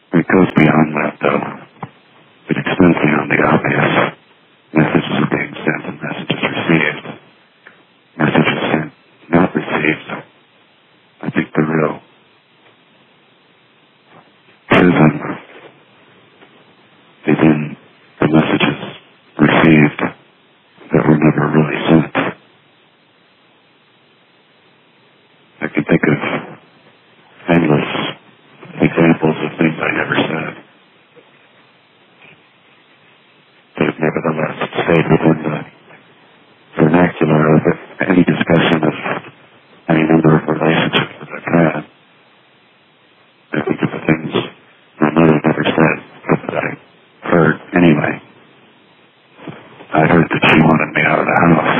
It goes beyond that, though. It extends beyond the obvious. Messages are being sent and messages received. Messages sent, not received. I think the real prism is in the messages received that were never really sent. I can think of endless examples of things I never said, but have nevertheless stayed within the vernacular of any discussion of any number of relationships that I've had. I think of the things my mother never said, but that I heard anyway. I heard that she wanted me out of the house,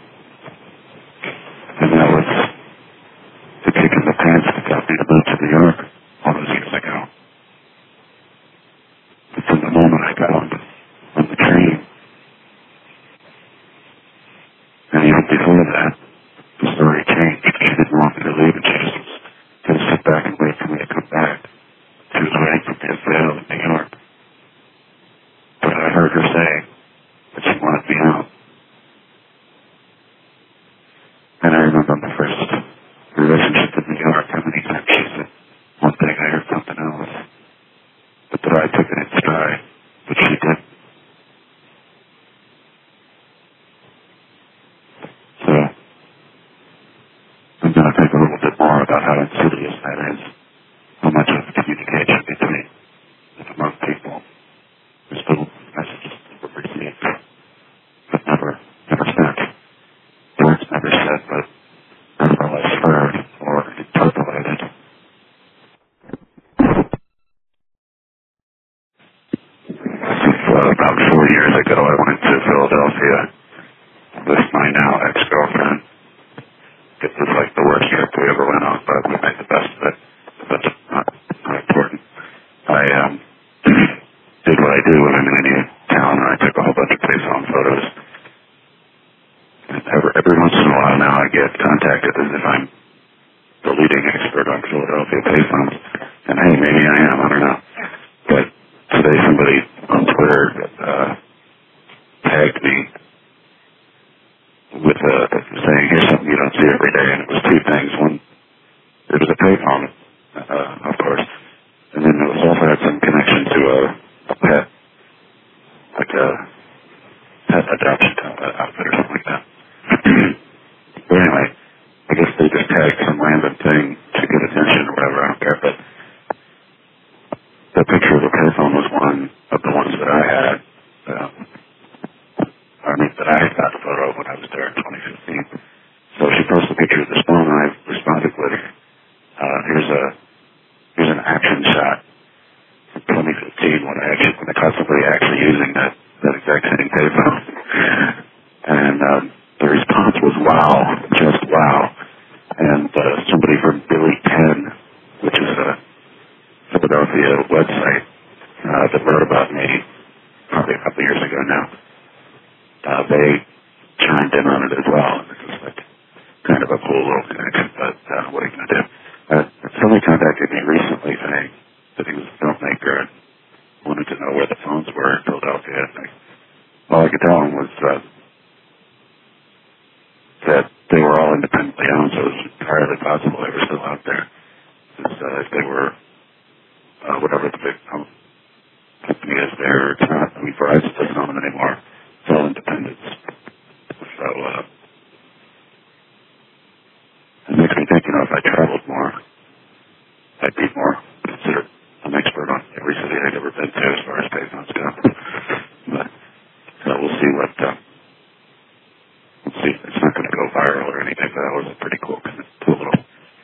and that was the kick in the pants that got me to move to New York all those years ago. But from the moment I got on the train, and even before that, the story changed. She didn't want me to leave, and she just was going to sit back and wait for me to come back. She was waiting for me to sail in New York. But I heard her say that she wanted me out. And I remember my first relationship in New York, how many times she said one thing, I heard something else. But that I took it in stride, but she didn't. So, I'm going to think a little bit more about how insidious that is. How much of communication between and among people. There's little messages that were received, but never sent. Words never said, but nevertheless heard or interpolated. About 4 years ago, I went to Philadelphia with my now ex-girlfriend. It was like the worst trip we ever went on, but we made the best of it. That's not important. I did what I do when I'm in any town, and I took a whole bunch of payphone photos. And every once in a while now, I get contacted as if I'm the leading expert on Philadelphia payphones. And hey, maybe I am, I don't know. But today somebody on Twitter tagged me with saying, here's something you don't see every day, and it was two things. One, it was a payphone, of course, and then it was also had some connection to a pet, like a pet adoption outfit or something like that. But anyway, I guess they just tagged some random thing to get attention or whatever, I don't care, but the picture of the payphone was one of the ones that I had. That I got the photo of when I was there in 2015. So she posted a picture of this phone, and I responded with, here's an action shot from 2015 when I caught somebody actually using that exact same payphone. And the response was wow, just wow. And somebody from Billy 10, which is a Philadelphia website that wrote about me probably a couple years ago now. They chimed in on it as well. It was like kind of a cool little connection, but what are you going to do? Somebody contacted me recently saying that he was a filmmaker and wanted to know where the phones were in Philadelphia. And all I could tell him was that they were all independently owned, so it was entirely possible they were still out there. If they were whatever the big company is there, it's not. I mean, Verizon doesn't own them anymore. It's all independence. So it makes me think, if I traveled more, I'd be more considered an expert on every city I've ever been to as far as payphones go. But we'll see what. We'll see. It's not going to go viral or anything, but that was a pretty cool little.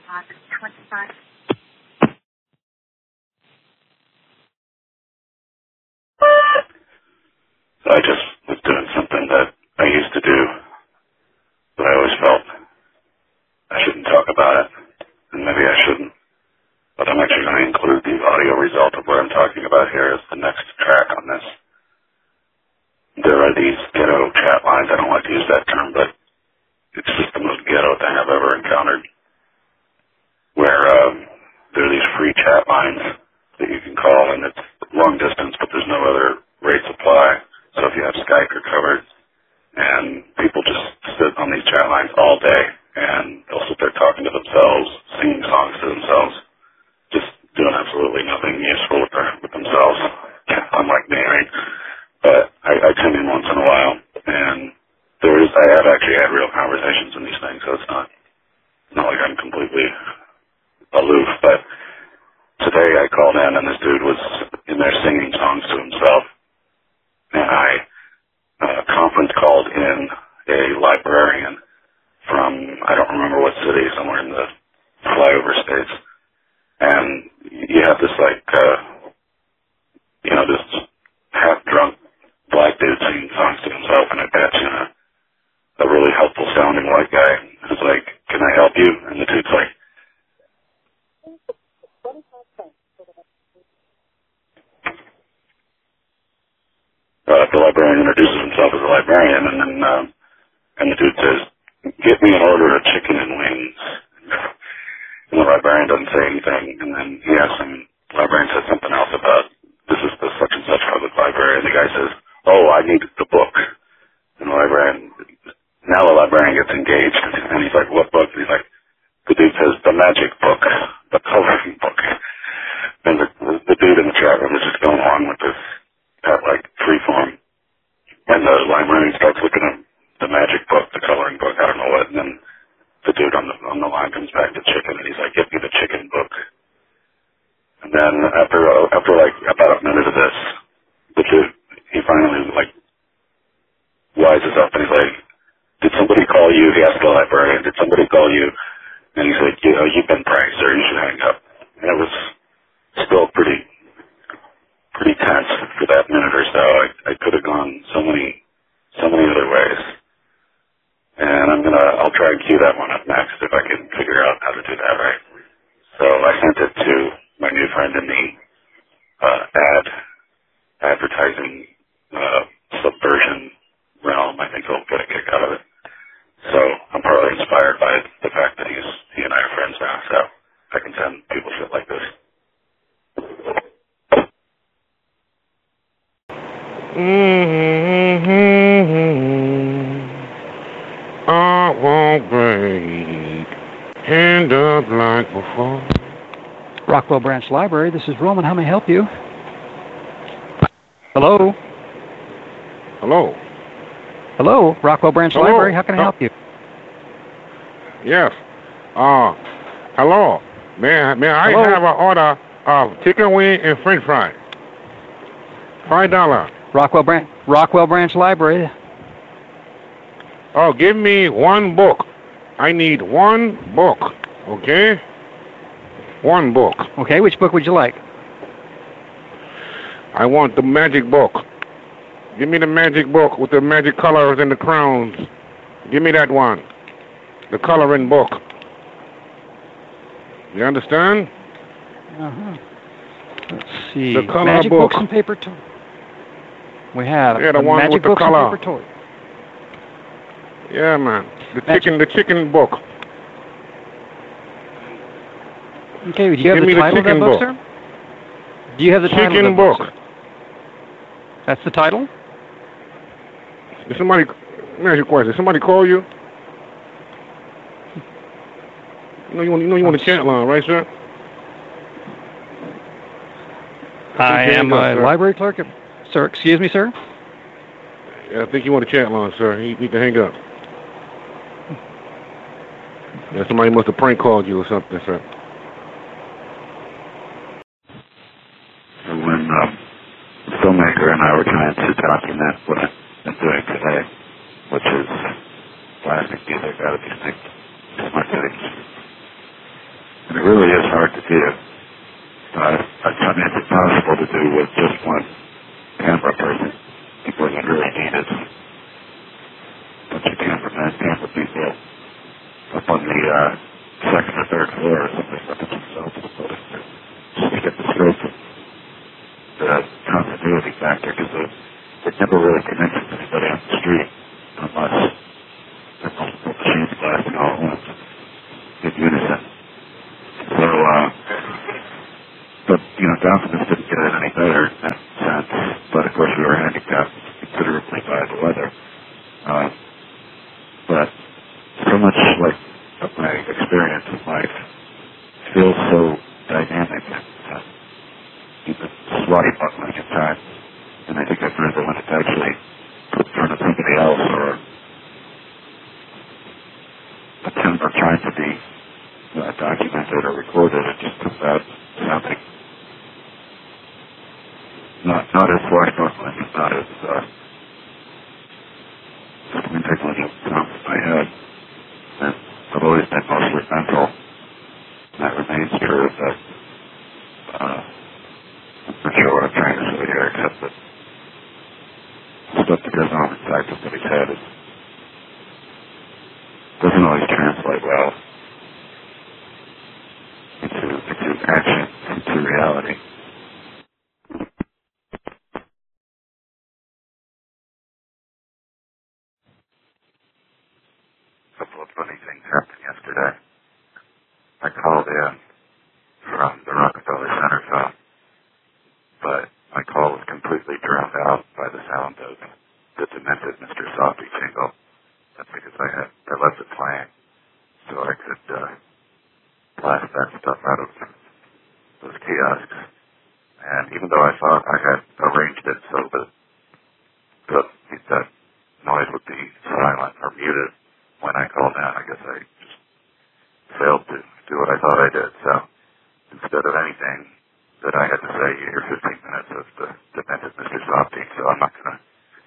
I just was doing something that I used to do, but I always felt I shouldn't talk about it, and maybe I shouldn't. But I'm actually going to include the audio result of what I'm talking about here as the next track on this. There are these ghetto chat lines. I don't like to use that term, but it's just the most ghetto thing I've ever encountered, where there are these free chat lines that you can can call, and it's long distance, but there's no other rates apply. So if you have Skype, you're covered. And people just sit on these chat lines all day, and they'll sit there talking to themselves, singing songs to themselves, just doing absolutely nothing useful with themselves, unlike me, right? But I tune in once in a while, and I have actually had real conversations in these things, so it's not like I'm completely aloof. But today I called in, and this dude was in there singing songs to himself, and I conference called in a librarian from, I don't remember what city, somewhere in the flyover states. And you have this this half-drunk black dude singing songs to himself, and I patch in a really helpful sounding white guy who's like, "Can I help you?" And the dude's like, the librarian introduces himself as a librarian, and the dude says, "Get me an order of chicken and wings." And the librarian doesn't say anything, and then he asks him, the librarian says something else about, "This is the such and such public library," and the guy says, "Oh, I need the book." And now the librarian gets engaged, and he's like, "What book?" And he's like, the dude says, "The magic book, the coloring book." And the dude in the chat room is just going along with this, free form. And the librarian starts looking at the magic book, the coloring book, I don't know what, and then the dude on the line comes back to chicken, and he's like, "Give me the chicken book." And then after about a minute of this, the dude, he finally wises up, and he's like, "Did somebody call you?" He asked the librarian, "Did somebody call you?" And he's like, "You've been pranked, sir. You should hang up." And it was still pretty tense for that minute or so. I could have gone so many other ways. And I'll try and cue that one up next if I can figure out how to do that right. So I sent it to my new friend in the advertising subversion realm. I think he'll get a kick out of it. So I'm partly inspired by the fact that he and I are friends now, so I can send people shit like this. I won't break, hand up like before. Rockwell Branch Library, this is Roman. How may I help you? Hello? Hello? Hello, Rockwell Branch Hello? Library, how can I help you? Yes. Hello. May I Hello? have an order of chicken wing and french fry? $5. Rockwell Branch Library. Oh, give me one book. I need one book, okay? One book. Okay, which book would you like? I want the magic book. Give me the magic book with the magic colors and the crowns. Give me that one. The coloring book. You understand? Uh-huh. Let's see. The color magic book. books and paper toy. We have Yeah, the one magic with the books color. and paper toy. Yeah, man. The chicken book. Okay, do you have Give me the the title of that chicken book, book. sir? Do you have the title of Chicken that book, book. sir? That's the title? Did somebody, let me ask you a question. Did somebody call you? You want to chat line, right, sir? I am a sir. library clerk. Sir, excuse me, sir? Yeah, I think you want to chat line, sir. You need to hang up. Yeah, somebody must have prank called you or something, sir. When the filmmaker and I were trying to document what I've been doing today, which is blasting music out of these things, smart cities. And it really is hard to do. I mean, it's impossible to do with just one camera person. People that really need it. A bunch of camera people up on the second or third floor or something like themselves in the building. Just to get the scope of the continuity factor, because it never really connects with anybody on the street unless there's multiple machines blasting all at once in unison. So, but Donphan didn't get it any better in that sense, but of course we were handicapped considerably by the weather. But so much like of my experience in life feels so dynamic, even swashbuckling at times. And I think I've heard that when it's actually put in front of somebody else or attempt or trying to be documented or recorded, it just comes out sounding not as swashbuckling, not as integral as it sounds in my head. And I've always been mostly mental, and that remains true. But I'm not sure what I'm trying to say here, except that stuff that goes on inside somebody's head doesn't always translate well into action, into reality. A couple of funny things happened yesterday. I called in from the Rockefeller Center phone, but my call was completely drowned out by the sound of the demented Mr. Softy jingle. That's because I left it playing so I could blast that stuff out of those kiosks. And even though I thought I had arranged it so that that noise would be silent or muted when I called in, I guess I just failed to do what I thought I did. So instead of anything that I had to say, you hear 15 minutes of the demented Mr. Softy. So I'm not going to,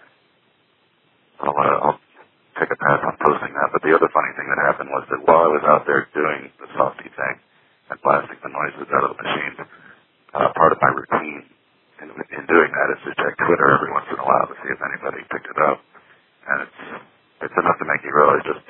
I'll take a pass on posting that. But the other funny thing that happened was that while I was out there doing the Softy thing and blasting the noises out of the machine, part of my routine in doing that is to check Twitter every once in a while to see if anybody picked it up. And it's enough to make you realize just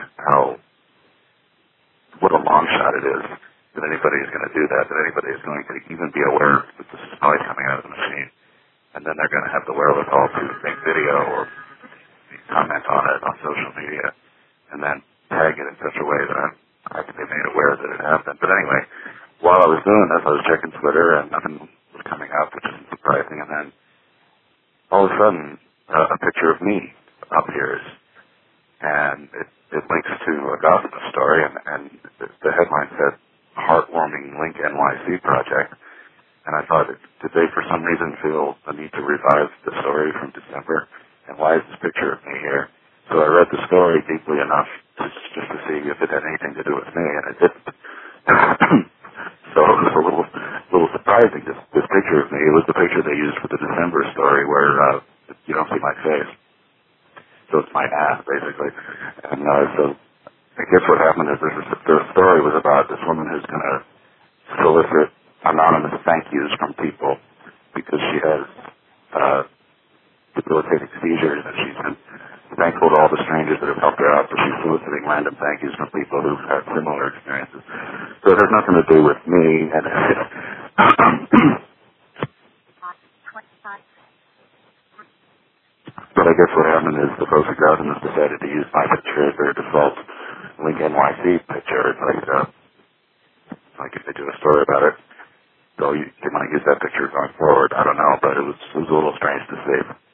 what a long shot it is that anybody is going to do that anybody is going to even be aware that this is noise coming out of the machine. And then they're going to have the wherewithal to make video or comment on it on social media and then tag it in such a way that I have to be made aware that it happened. But anyway, while I was doing this, I was checking Twitter and nothing was coming up, which isn't surprising. And then all of a sudden, a picture of me appears, and it links to a gospel story, and the headline said, "Heartwarming Link NYC Project." And I thought, did they for some reason feel the need to revive the story from December? And why is this picture of me here? So I read the story deeply enough just to see if it had anything to do with me, and it didn't. So it was a little surprising, this picture of me. It was the picture they used for the December story where you don't see my face. So it's my ass, basically. And so I guess what happened is the story was about this woman who's going to solicit anonymous thank yous from people because she has debilitating seizures, and she's been thankful to all the strangers that have helped her out, but she's soliciting random thank yous from people who've had similar experiences. So it has nothing to do with me, and but I guess what happened is the folks at Gossamer decided to use my picture as their default Link NYC picture. It's like if they do a story about it, they might use that picture going forward. I don't know, but it was a little strange to see.